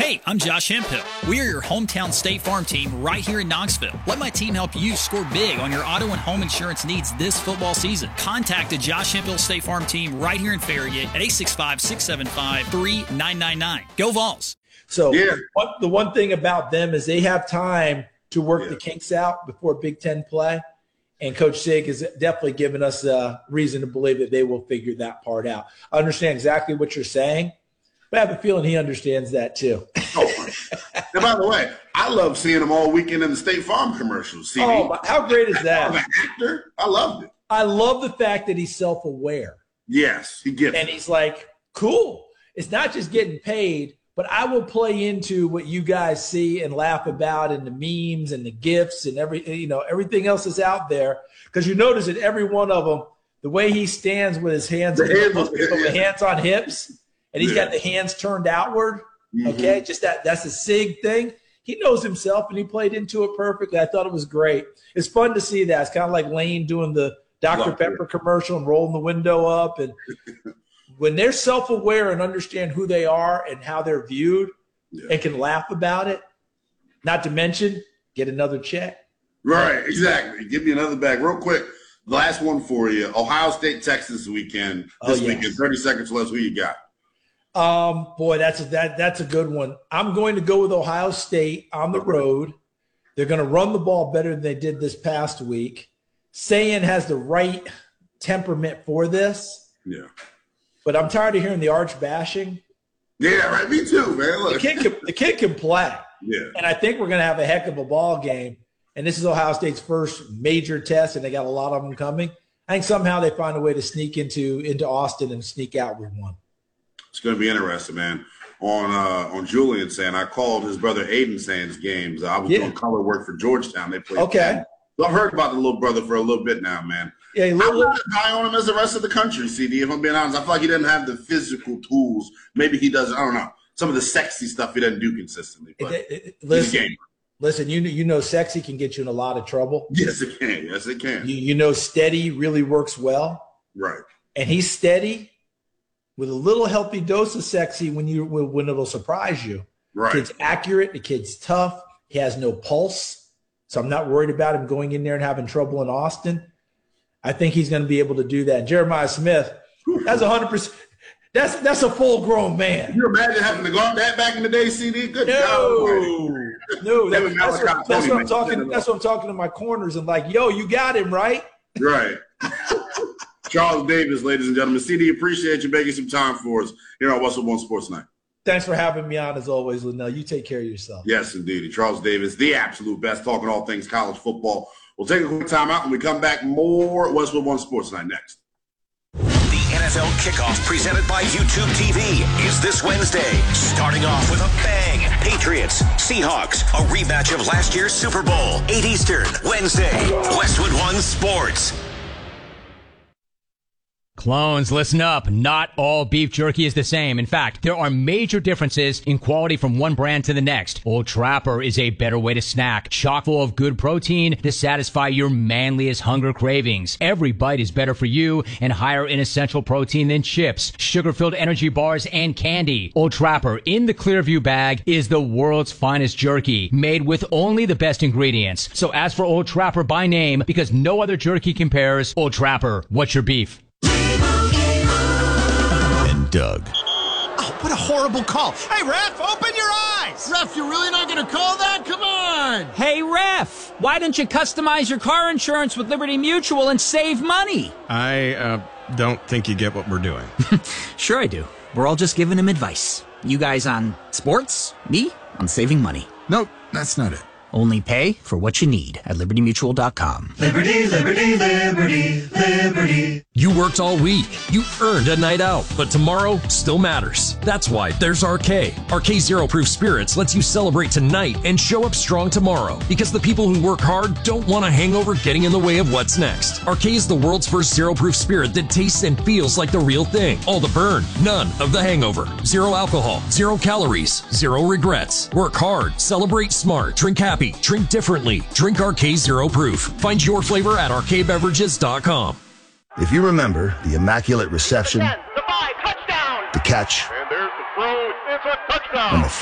Hey, I'm Josh Hemphill. We are your hometown State Farm team right here in Knoxville. Let my team help you score big on your auto and home insurance needs this football season. Contact the Josh Hemphill State Farm team right here in Farragut at 865-675-3999. Go Vols. So the one thing about them is they have time to work the kinks out before Big Ten play. And Coach Sig has definitely given us a reason to believe that they will figure that part out. I understand exactly what you're saying, but I have a feeling he understands that too. And by the way, I love seeing him all weekend in the State Farm commercials. CD. Oh, how great is that? As an actor, I loved it. I love the fact that he's self-aware. Yes, he gets it. And he's like, cool. It's not just getting paid, but I will play into what you guys see and laugh about and the memes and the GIFs and everything else is out there. Because you notice that every one of them, the way he stands with his hands, the hands on hips, and he's got the hands turned outward. Okay, just that's a Sig thing. He knows himself, and he played into it perfectly. I thought it was great. It's fun to see that. It's kind of like Lane doing the Dr. Pepper commercial and rolling the window up. And when they're self-aware and understand who they are and how they're viewed and can laugh about it, not to mention get another check. Right, exactly. Give me another bag. Real quick, last one for you. Ohio State, Texas weekend. Weekend, 30 seconds left. Who you got? Boy, that's a good one. I'm going to go with Ohio State on the road. They're going to run the ball better than they did this past week. Sayin has the right temperament for this. Yeah. But I'm tired of hearing the arch bashing. Yeah, right. Me too, man. Look. The kid can play. Yeah. And I think we're going to have a heck of a ball game. And this is Ohio State's first major test, and they got a lot of them coming. I think somehow they find a way to sneak into Austin and sneak out with one. It's going to be interesting, man. On Julian saying, I called his brother Aiden Sands games. I was doing color work for Georgetown. They played. Okay. So I've heard about the little brother for a little bit now, man. Yeah, I'm not as high on him as the rest of the country, CD. If I'm being honest, I feel like he doesn't have the physical tools. Maybe he doesn't. I don't know. Some of the sexy stuff he doesn't do consistently. But he's a gamer. Listen, you know sexy can get you in a lot of trouble. Yes, it can. Yes, it can. You know steady really works well. Right. And he's steady with a little healthy dose of sexy when it'll surprise you. Right. The kid's accurate. The kid's tough. He has no pulse. So I'm not worried about him going in there and having trouble in Austin. I think he's going to be able to do that. Jeremiah Smith, that's 100%. That's a full-grown man. Can you imagine having to guard that back in the day, CD? Good God. No, that's what I'm talking. That's what I'm talking to my corners and like, yo, you got him right. Right. Charles Davis, ladies and gentlemen. CD, appreciate you making some time for us here on Westwood One Sports Night. Thanks for having me on as always, Linnell. You take care of yourself. Yes, indeed. Charles Davis, the absolute best, talking all things college football. We'll take a quick time out. When we come back, more Westwood One Sports Night next. The NFL Kickoff presented by YouTube TV is this Wednesday. Starting off with a bang. Patriots, Seahawks, a rematch of last year's Super Bowl. 8 Eastern, Wednesday. Westwood One Sports. Clones, listen up. Not all beef jerky is the same. In fact, there are major differences in quality from one brand to the next. Old Trapper is a better way to snack, chock full of good protein to satisfy your manliest hunger cravings. Every bite is better for you and higher in essential protein than chips, sugar-filled energy bars, and candy. Old Trapper in the Clearview bag is the world's finest jerky, made with only the best ingredients. So ask for Old Trapper by name because no other jerky compares. Old Trapper, what's your beef? Doug. Oh, what a horrible call. Hey, ref, open your eyes. Ref, you're really not going to call that? Come on. Hey, ref, why don't you customize your car insurance with Liberty Mutual and save money? I don't think you get what we're doing. Sure I do. We're all just giving him advice. You guys on sports, me on saving money. Nope, that's not it. Only pay for what you need at LibertyMutual.com. Liberty, liberty, liberty, liberty. You worked all week. You earned a night out, but tomorrow still matters. That's why there's RK. RK Zero Proof Spirits lets you celebrate tonight and show up strong tomorrow. Because the people who work hard don't want a hangover getting in the way of what's next. RK is the world's first zero proof spirit that tastes and feels like the real thing. All the burn, none of the hangover. Zero alcohol, 0 calories, 0 regrets. Work hard, celebrate smart, drink happy. Drink differently. Drink RK Zero Proof. Find your flavor at rkbeverages.com. If you remember the immaculate reception, the catch, and there's the throw. It's a touchdown. And the